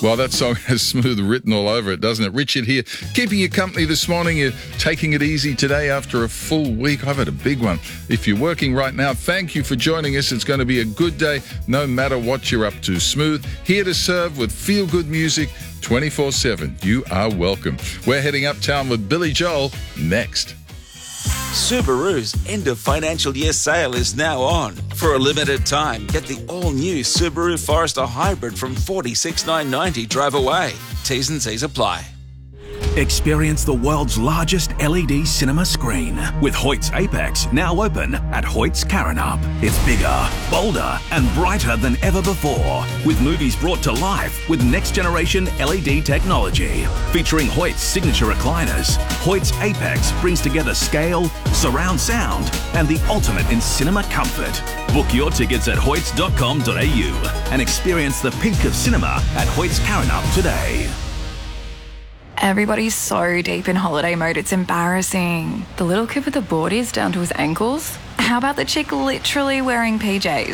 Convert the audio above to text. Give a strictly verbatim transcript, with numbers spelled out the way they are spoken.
Well, that song has Smooth written all over it, doesn't it? Richard here, keeping you company this morning. You're taking it easy today after a full week. I've had a big one. If you're working right now, thank you for joining us. It's going to be a good day no matter what you're up to. Smooth, here to serve with feel-good music twenty-four seven. You are welcome. We're heading uptown with Billy Joel next. Subaru's end of financial year sale is now on. For a limited time, get the all-new Subaru Forester Hybrid from forty-six thousand nine hundred ninety drive away. T's and C's apply. Experience the world's largest L E D cinema screen with Hoyt's Apex now open at Hoyt's Karrinyup. It's bigger, bolder and brighter than ever before, with movies brought to life with next-generation L E D technology. Featuring Hoyt's signature recliners, Hoyt's Apex brings together scale, surround sound and the ultimate in cinema comfort. Book your tickets at hoyts dot com dot a u and experience the peak of cinema at Hoyt's Karrinyup today. Everybody's so deep in holiday mode, it's embarrassing. The little kid with the boardies down to his ankles? How about the chick literally wearing P Js?